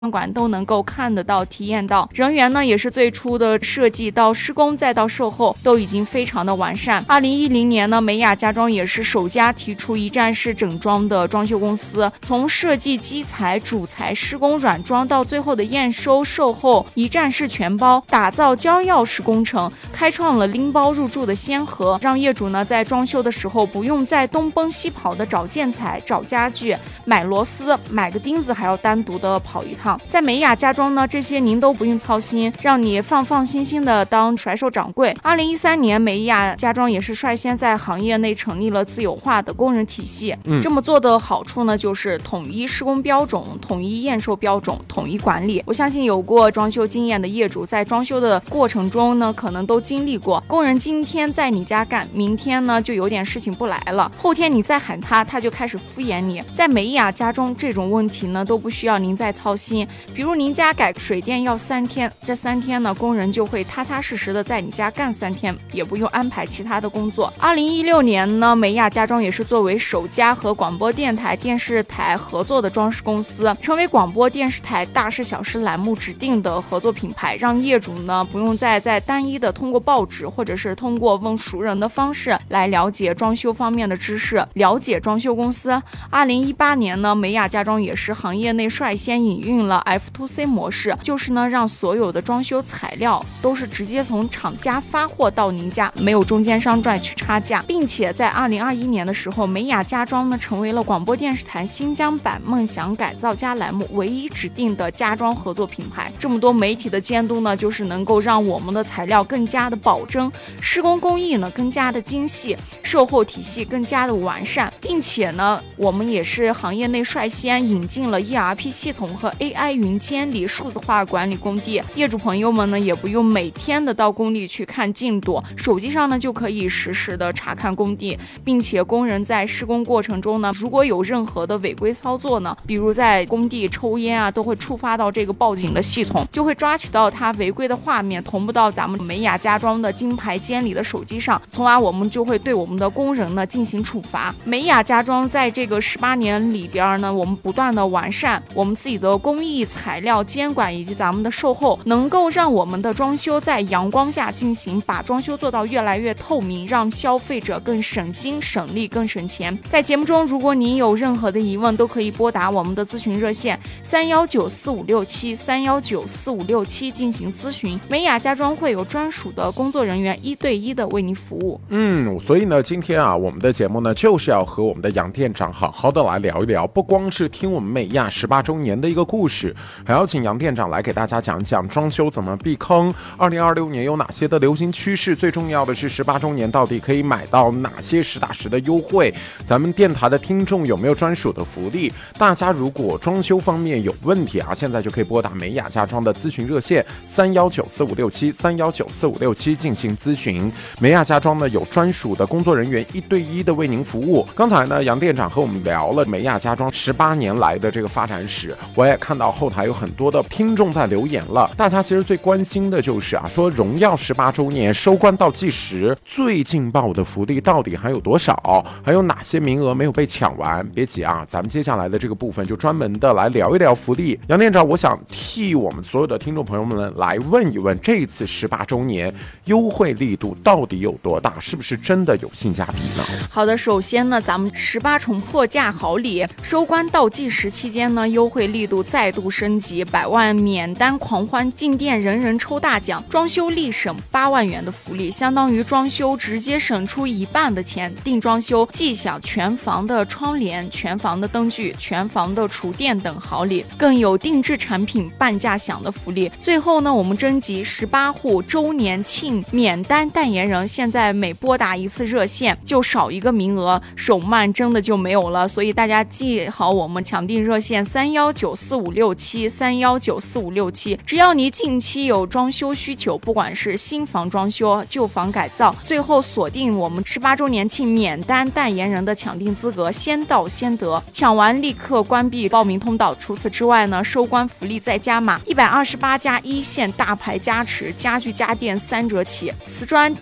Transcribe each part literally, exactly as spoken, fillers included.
馆都能够看得到体验到。人员呢也是最初的设计到施工再到售后都已经非常的完善。二零一零年呢，美雅家装也是首家提出一站式整装的装修公司，从设计基材、主材、施工软装到最后的验收、售后一站式全包，打造交钥匙工程，开创了拎包入住的先河，让业主呢在装修的时候不用再东奔西跑的找建材、找家具、买螺丝、买个钉子还要单独的跑一趟。在美雅家装呢，这些您都不用操心，让你放放心心的当甩手掌柜。二零一三年，美雅家装也是率先在行业内成立了自有化的工人体系。嗯、这么做的好处呢，就是统一施工标准、统一验收标准、统一管理。我相信有过装修经验的业主，在装修的过程中呢，可能都经历过，工人今天在你家干，明天呢就有点事情不来了，后天你再喊他，他就开始敷衍你。在美雅家装，这种问题呢都不需要您再操心。比如您家改水电要三天，这三天呢，工人就会踏踏实实的在你家干三天，也不用安排其他的工作。二零一六年呢，美雅家装也是作为首家和广播电台、电视台合作的装饰公司，成为广播电视台大事小事栏目指定的合作品牌，让业主呢不用再在单一的通过报纸或者是通过问熟人的方式来了解装修方面的知识，了解装修公司。二零一八年呢，美雅家装也是行业内率先引运了 F to C 模式，就是呢让所有的装修材料都是直接从厂家发货到您家，没有中间商赚取差价，并且在二零二一年的时候，美雅家装呢成为了广播电视台新疆版梦想改造家栏目唯一指定的家装合作品牌。这么多媒体的监督呢，就是能够让我们的材料更加的保真，施工工艺呢更加的精细，售后体系更加的完善，并且呢我们也是行业内率先引进了 E R P 系统和 A I 云监理数字化管理工地，业主朋友们呢也不用每天的到工地去看进度，手机上呢就可以实时的查看工地，并且工人在施工过程中呢，如果有任何的违规操作呢，比如在工地抽烟啊，都会触发到这个报警的系统，就会抓取到他违规的画面，同步到咱们美雅家装的金牌监理的手机上，从而我们就会对我们的工人呢进行处罚。美雅家装在这个十八年里边呢，我们不断的完善我们自己的工艺、材料监管以及咱们的售后，能够让我们的装修在阳光下进行，把装修做到越来越透明，让消费者更省心、省力、更省钱。在节目中，如果您有任何的疑问，都可以拨打我们的咨询热线三幺九四五六七三幺九四五六七进行咨询。美雅家装会有专属的工作人员一对一的为您服务。 嗯，所以呢，今天啊，我们的节目呢，就是要和我们的杨店长好好的来聊一聊，不光是听我们美雅十八周年的一个故事，还要请杨店长来给大家讲讲装修怎么避坑，二零二六年有哪些的流行趋势，最重要的是十八周年到底可以买到哪些实打实的优惠，咱们电台的听众有没有专属的福利？大家如果装修方面有问题啊，现在就可以拨打美雅家装的咨询热线三幺九四五六七三幺九四五六七进行咨询。美雅家装呢有专属的工作人员一对一的为您服务。刚才呢，杨店长和我们聊了美雅家装十八年来的这个发展史，我也看到后台有很多的听众在留言了。大家其实最关心的就是啊，说荣耀十八周年收官倒计时最劲爆的福利到底还有多少？还有哪些名额没有被抢完？别急啊，咱们接下来的这个部分就专门的来聊一聊福利。杨店长，我想替我们所有的听众朋友们来问一问，这一次十八周年优惠力度到底有多大？是不是真的有性价比呢？ 好的，首先呢，咱们十八重破价好礼，收官倒计时期间呢，优惠力度再度升级，百万免单狂欢，进店人人抽大奖，装修立省八万元的福利，相当于装修直接省出一半的钱。定装修既享全房的窗帘、全房的灯具、全房的厨电等好礼，更有定制产品半价享的福利。最后呢，我们征集十八户周年庆免单代言人，现在每拨打一次热线就少一个名额，手慢真的就没有了，所以大家记好我们抢订热线三幺九四五六七三幺九四五六七，只要你近期有装修需求，不管是新房装修、旧房改造，最后锁定我们十八周年庆免单代言人的抢订资格，先到先得，抢完立刻关闭报名通道。除此之外呢，收官福利再加码，一百二十八家一线大牌加持，家具家电三折起，瓷砖、地板、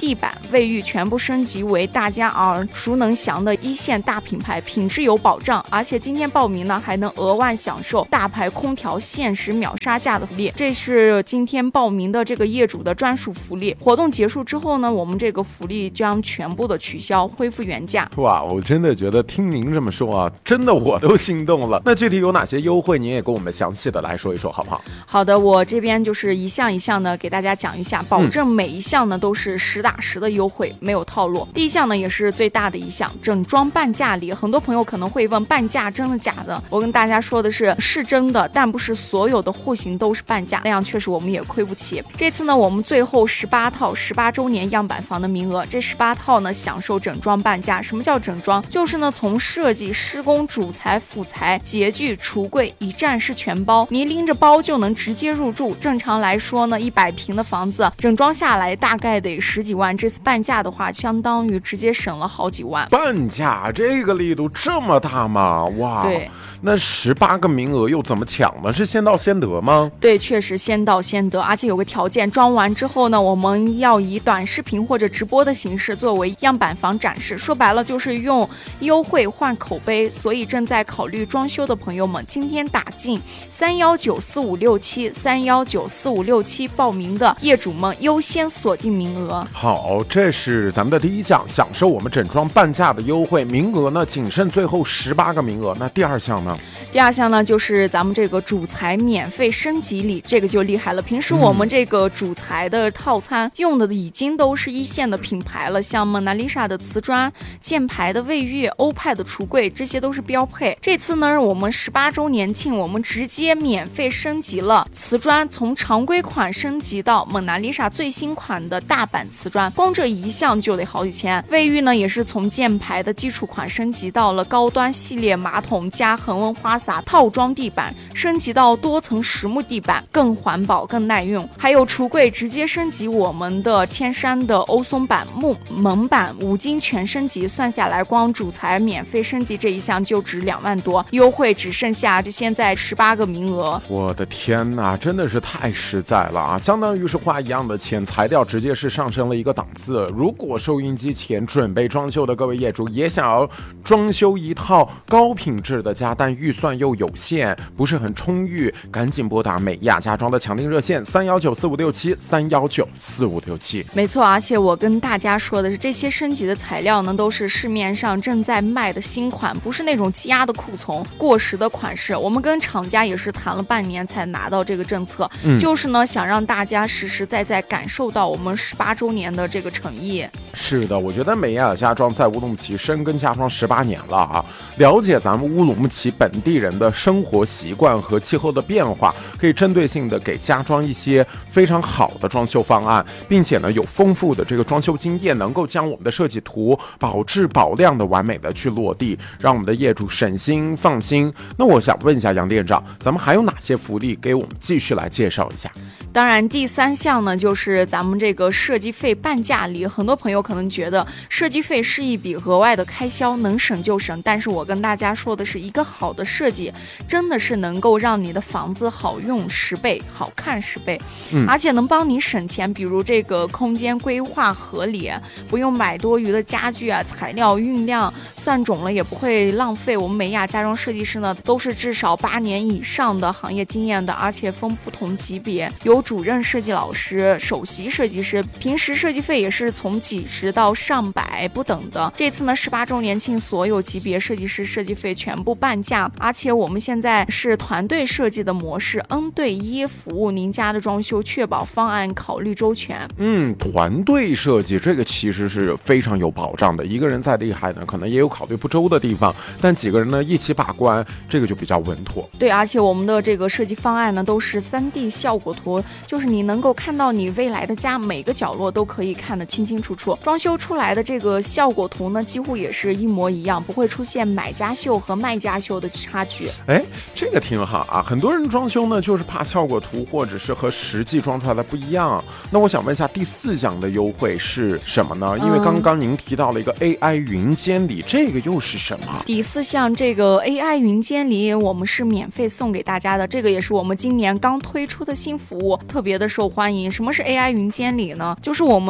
卫浴全部升级为大家耳熟能详的一线大品牌，品质有保障。而且今天报名呢，还能额外享受大牌空调限时秒杀价的福利，这是今天报名的这个业主的专属福利。活动结束之后呢，我们这个福利将全部的取消，恢复原价。 哇，我真的觉得听您这么说啊，真的我都心动了。那具体有哪些优惠，您也跟我们详细的来说一说好不好？ 好的，我这边就是一项一项的给大家讲一下，保证每一项呢都是实打实的优惠，没有套路。第一项呢也是最大的一项，整装半价礼。很多朋友可能会问，半价真的假的？我跟大家说的是，是真的，但不是所有的户型都是半价，那样确实我们也亏不起。这次呢，我们最后十八套十八周年样板房的名额，这十八套呢享受整装半价。什么叫整装？就是呢从设计、施工、主材、辅材、洁具、橱柜一站式全包，你拎着包就能直接入住。正常来说呢，一百平的房子整装下来大概得十几万，这次半价的话，相当于直接省了好几万。 半价这个力度这么大吗？哇， 对。 那十八个名额又怎么抢呢？是先到先得吗？ 对，确实先到先得，而且有个条件，装完之后呢，我们要以短视频或者直播的形式作为样板房展示。说白了就是用优惠换口碑。所以正在考虑装修的朋友们，今天打进三幺九四五六七三幺九四五六七报名的业主们优先锁定名额。 好，这是咱们的第一项，享受我们整装半价的优惠，名额呢仅剩最后十八个名额。那第二项呢？ 第二项呢就是咱们这个主材免费升级礼，这个就厉害了。平时我们这个主材的套餐用的已经都是一线的品牌了，像蒙娜丽莎的瓷砖、箭牌的卫浴、欧派的橱柜，这些都是标配。这次呢，我们十八周年庆，我们直接免费升级了瓷砖，从常规款升级到蒙娜丽莎最新款的大版瓷砖，光这一项就得好几千。卫浴呢，也是从箭牌的基础款升级到了高端系列马桶加恒温花洒套装地板，升级到多层实木地板，更环保更耐用。还有橱柜直接升级我们的千山的欧松板、木门板、五金全升级，算下来光主材免费升级这一项就值两万多，优惠只剩下这现在十八个名额。 我的天哪，真的是太实在了啊！相当于是花一样的钱，材料直接是上升了一个档次。如果收音机前准备装修的各位业主也想要装修一套高品质的家，但预算又有限，不是很充裕，赶紧拨打美亚家装的强定热线三幺九四五六七三幺九四五六七。 没错，而且我跟大家说的是，这些升级的材料呢，都是市面上正在卖的新款，不是那种积压的库存、过时的款式。我们跟厂家也是谈了半年才拿到这个政策，嗯、就是呢想让大家实实在在感受到我们十八周年的这个诚意。 是的，我觉得美亚家装在乌鲁木齐深耕家装十八年了啊，了解咱们乌鲁木齐本地人的生活习惯和气候的变化，可以针对性的给家装一些非常好的装修方案，并且呢有丰富的这个装修经验，能够将我们的设计图保质保量的完美的去落地，让我们的业主省心放心。那我想问一下杨店长，咱们还有哪些福利给我们继续来介绍一下？ 当然第三项呢就是咱们这个设计费半价礼。很多朋友可能觉得设计费是一笔额外的开销，能省就省，但是我跟大家说的是，一个好的设计真的是能够让你的房子好用十倍，好看十倍、嗯、而且能帮你省钱。比如这个空间规划合理，不用买多余的家具啊，材料运量算准了也不会浪费。我们美亚家装设计师呢都是至少八年以上的行业经验的，而且分不同级别，有主任设计老师、首席设计师，平时设计费也是从几十到上百不等的。这次呢十八周年庆，所有级别设计师设计费全部半价，而且我们现在是团队设计的模式 N 对一服务您家的装修，确保方案考虑周全。 嗯，团队设计这个其实是非常有保障的，一个人再厉害呢可能也有考虑不周的地方，但几个人呢一起把关，这个就比较稳妥。 对，而且我们的这个设计方案呢都是 三 D 效果图，就是你能够看到你未来的家每个角落都可以看得清清楚楚，装修出来的这个效果图呢几乎也是一模一样，不会出现买家秀和卖家秀的差距。 哎，这个挺好啊，很多人装修呢就是怕效果图或者是和实际装出来的不一样。那我想问一下，第四项的优惠是什么呢？因为刚刚您提到了一个 A I 云监理，这个又是什么？ 第四项这个 A I 云监理我们是免费送给大家的，这个也是我们今年刚推出的新服务，特别的受欢迎。什么是 A I 云监理呢？就是我们在我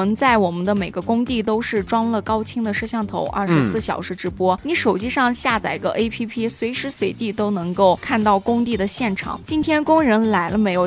我们的每个工地都是装了高清的摄像头，二十四小时直播、嗯、你手机上下载个 A P P， 随时随地都能够看到工地的现场。今天工人来了没有，